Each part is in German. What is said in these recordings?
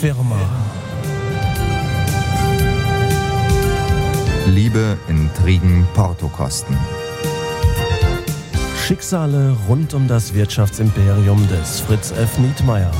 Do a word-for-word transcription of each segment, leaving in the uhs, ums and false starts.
Firma. Liebe, Intrigen, Portokosten. Schicksale rund um das Wirtschaftsimperium des Fritz F. Nietmeyer.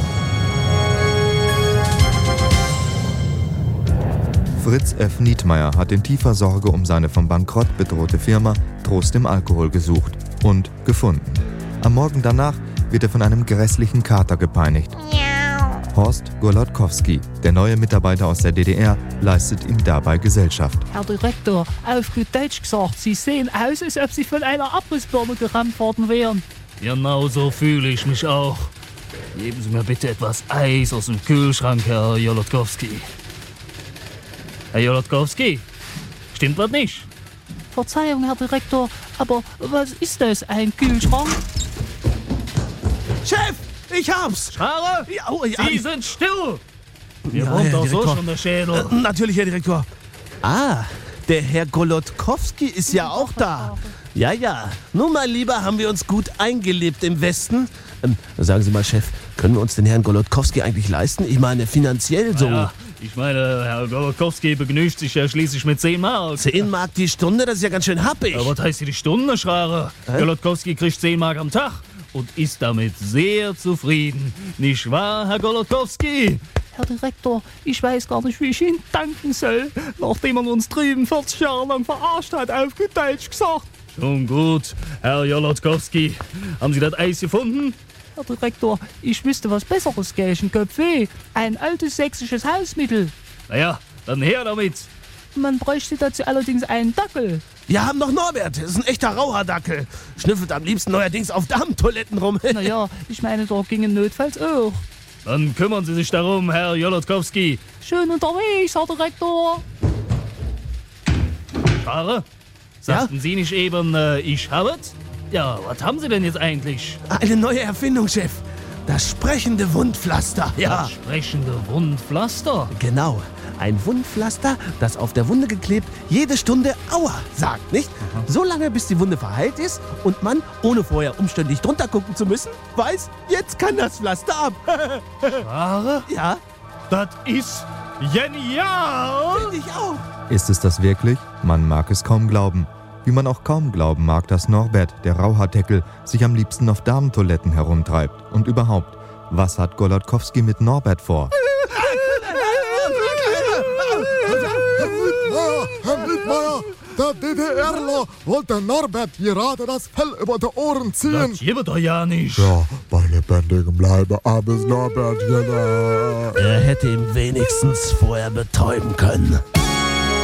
Fritz F. Nietmeyer hat in tiefer Sorge um seine vom Bankrott bedrohte Firma Trost im Alkohol gesucht und gefunden. Am Morgen danach wird er von einem grässlichen Kater gepeinigt. Horst Golodkowski, der neue Mitarbeiter aus der D D R, leistet ihm dabei Gesellschaft. Herr Direktor, auf gut Deutsch gesagt, Sie sehen aus, als ob Sie von einer Abrissbirne gerammt worden wären. Genau so fühle ich mich auch. Geben Sie mir bitte etwas Eis aus dem Kühlschrank, Herr Jolodkowski. Herr Jolodkowski, stimmt was nicht? Verzeihung, Herr Direktor, aber was ist das, ein Kühlschrank? Chef, ich hab's! Schare, Ja, oh, ja, Sie ich- sind still! Mir Ja, wurmt Herr doch so Direktor. schon der Schädel. Äh, natürlich, Herr Direktor. Ah, der Herr Golodkowski ist ja auch da. Ja, ja. Nun, mein Lieber, haben wir uns gut eingelebt im Westen. Ähm, sagen Sie mal, Chef, können wir uns den Herrn Golodkowski eigentlich leisten? Ich meine, finanziell so. Ja, ich meine, Herr Jolodkowski begnügt sich ja schließlich mit zehn Mark. Zehn Mark die Stunde, das ist ja ganz schön happig. Aber was heißt hier die Stunde, Schrare? Jolodkowski kriegt zehn Mark am Tag und ist damit sehr zufrieden. Nicht wahr, Herr Golodkowski? Herr Direktor, ich weiß gar nicht, wie ich Ihnen danken soll, nachdem man uns drüben vierzig Jahre lang verarscht hat, auf gut Deutsch gesagt. Schon gut, Herr Jolodkowski. Haben Sie das Eis gefunden? Herr Direktor, ich wüsste was Besseres gegen Kopfweh. Ein altes sächsisches Hausmittel. Naja, dann her damit. Man bräuchte dazu allerdings einen Dackel. Wir haben noch Norbert, das ist ein echter Rauherdackel. Schnüffelt am liebsten neuerdings auf Damentoiletten rum. Naja, ich meine, da gingen notfalls auch. Dann kümmern Sie sich darum, Herr Jolodkowski. Schön unterwegs, Herr Direktor. Schrare, sagten Sie nicht eben, äh, ich habe es? Ja, was haben Sie denn jetzt eigentlich? Eine neue Erfindung, Chef. Das sprechende Wundpflaster. Ja, Das sprechende Wundpflaster. genau. Ein Wundpflaster, das auf der Wunde geklebt jede Stunde Aua sagt, nicht? So lange, bis die Wunde verheilt ist und man, ohne vorher umständlich drunter gucken zu müssen, weiß, jetzt kann das Pflaster ab. Schrare, Ja, das ist genial! finde ich auch. Ist es das wirklich? Man mag es kaum glauben. Wie man auch kaum glauben mag, dass Norbert, der Rauhaardeckel, sich am liebsten auf Damentoiletten herumtreibt. Und überhaupt, was hat Golodkowski mit Norbert vor? Herr Nietmeyer, der DDRler wollte Norbert gerade das Fell über die Ohren ziehen. Das gibt doch ja nicht. Ja, bei lebendigem Leibe, armes Norbert, genau. Er hätte ihn wenigstens vorher betäuben können.